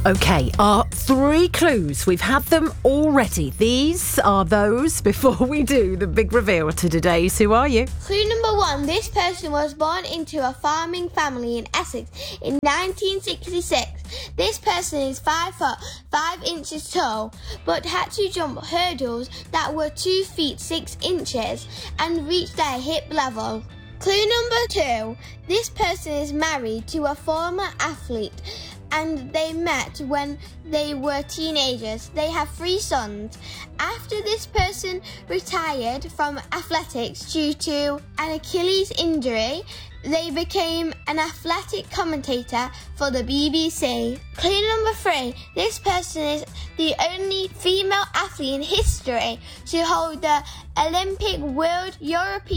OK, our 3 clues. We've had them already. These are those before we do the big reveal to today's Who Are You? Clue number 1. This person was born into a farming family in Essex in 1966. This person is 5 foot 5 inches tall, but had to jump hurdles that were 2 feet 6 inches and reach their hip level. Clue number 2. This person is married to a former athlete and they met when they were teenagers. They have 3 sons. After this person retired from athletics due to an Achilles injury, they became an athletic commentator for the BBC. Clue number 3. This person is the only female athlete in history to hold the Olympic, World, European